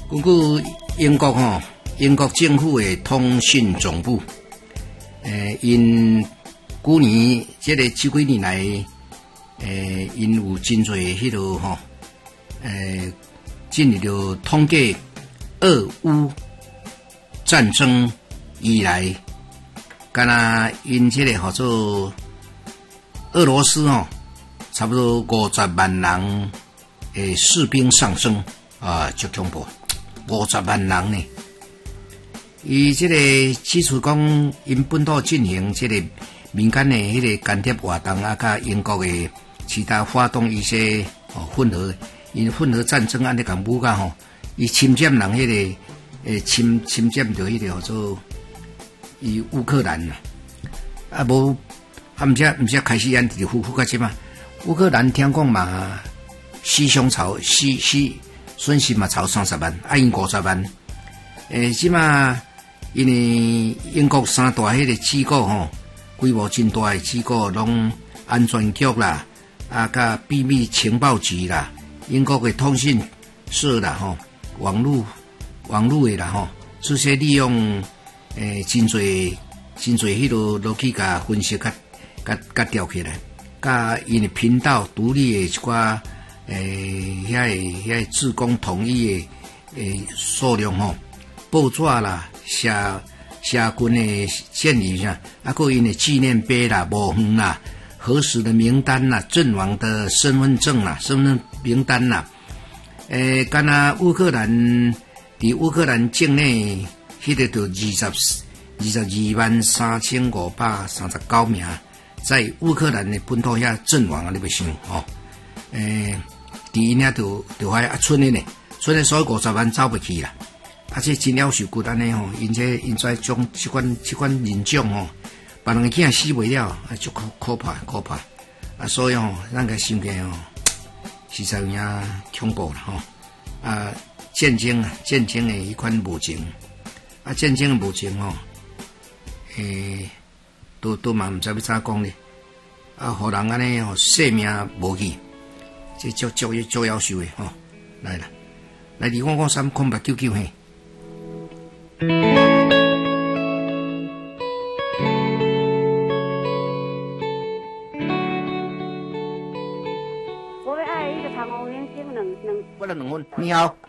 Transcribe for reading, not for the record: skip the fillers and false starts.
根据英国政府的通讯总部，因去年这几年来，因有真侪迄落进入了统计俄乌战争以来，敢若因这个叫做俄罗斯差不多50万人士兵上升啊，足恐怖，50万人呢。伊这个指出讲，因本土进行这个民间的迄个间谍活动啊，甲英国的其他发动一些混合战争安尼讲武甲伊侵占人迄个侵占着迄个叫做伊乌克兰啊，毋则开始安直呼到即嘛。乌克兰听讲嘛，死伤潮损失嘛超30万，因50万。即嘛，因为英国三大迄个机构规模真大的机构，拢安全局啦，甲秘密情报局啦，英国的通讯社啦，网络的啦，这些利用真侪迄落去甲分析甲调起来，甲因的频道独立的一寡遐自公统一的数量报纸啦，社军的建议啊，还因的纪念碑啦、墓园啦、核实的名单啦、阵亡的身份证啦、身份名单啦，敢若乌克兰境内迄个就223539名，在乌克兰的本土遐阵亡啊，你要想伫因遐就遐村的呢，村的所有50万走不去啦。这真了受骨安尼因在种这款人种别人的囝死袂了，足可怕啊！所以咱个想起实在有影恐怖啦战争的迄款无情战争的无情都嘛毋知要怎讲咧互人安尼性命无去，这足夭寿的来啦，来253空899嘿。我要爱一个长虹原星2分。你好。